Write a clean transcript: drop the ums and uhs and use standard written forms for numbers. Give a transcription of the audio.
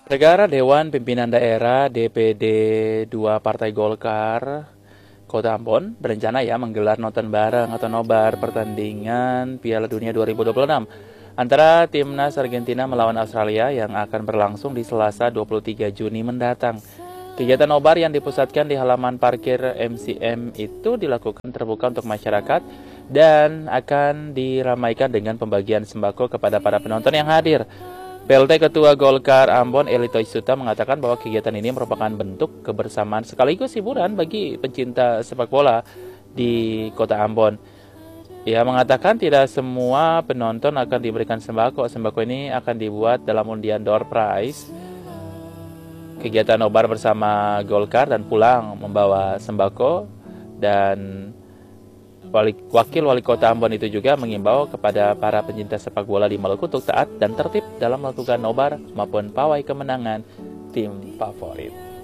Negara Dewan Pimpinan Daerah DPD 2 Partai Golkar Kota Ambon berencana menggelar nonton bareng atau nobar pertandingan Piala Dunia 2026 antara timnas Argentina melawan Australia yang akan berlangsung di Selasa 23 Juni mendatang. Kegiatan nobar yang dipusatkan di halaman parkir MCM itu dilakukan terbuka untuk masyarakat dan akan diramaikan dengan pembagian sembako kepada para penonton yang hadir. PLT Ketua Golkar Ambon Elito Isuta mengatakan bahwa kegiatan ini merupakan bentuk kebersamaan sekaligus hiburan bagi pencinta sepak bola di Kota Ambon. Ia mengatakan tidak semua penonton akan diberikan sembako. Sembako ini akan dibuat dalam undian door prize. Kegiatan nobar bersama Golkar dan pulang membawa sembako, dan Wakil Wali Kota Ambon itu juga mengimbau kepada para pencinta sepak bola di Maluku untuk taat dan tertib dalam melakukan nobar maupun pawai kemenangan tim favorit.